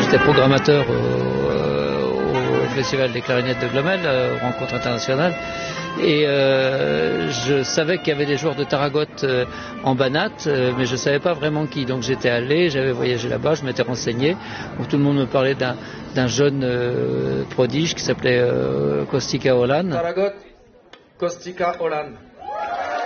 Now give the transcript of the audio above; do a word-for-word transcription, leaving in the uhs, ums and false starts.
j'étais programmateur au, euh, au Festival des clarinettes de Glomel, euh, rencontre internationale. Et euh, je savais qu'il y avait des joueurs de Taragotte euh, en Banat, euh, mais je ne savais pas vraiment qui. Donc j'étais allé, j'avais voyagé là-bas, je m'étais renseigné. Donc, tout le monde me parlait d'un, d'un jeune euh, prodige qui s'appelait euh, Kostika Olan. Taragotte, Kostika Olan.